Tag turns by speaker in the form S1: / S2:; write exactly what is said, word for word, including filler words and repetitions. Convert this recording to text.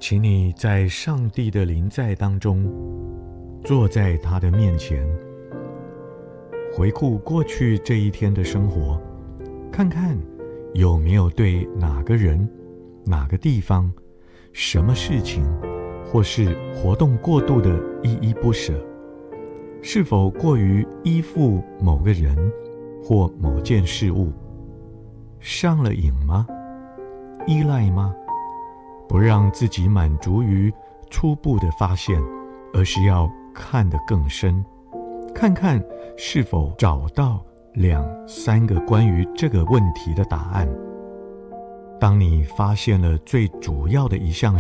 S1: 请你在上帝的临在当中，坐在他的面前，回顾过去这一天的生活，看看有没有对哪个人、哪个地方、什么事情，或是活动过度的依依不舍，是否过于依附某个人或某件事物，上了瘾吗？依赖吗？不让自己满足于初步的发现，而是要看得更深，看看是否找到两三个关于这个问题的答案。当你发现了最主要的一项